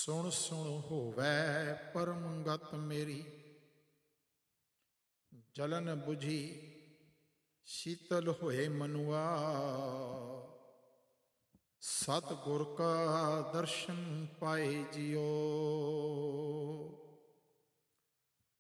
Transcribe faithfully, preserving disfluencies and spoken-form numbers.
ਸੁਣ ਸੁਣ ਹੋਵੈ ਪਰਮ ਗਤ ਮੇਰੀ, ਜਲਨ ਬੁਝੀ ਸ਼ੀਤਲ ਹੋਏ ਮਨੁਆ, ਸਤਿਗੁਰ ਕਾ ਦਰਸ਼ਨ ਪਾਏ ਜਿਉ।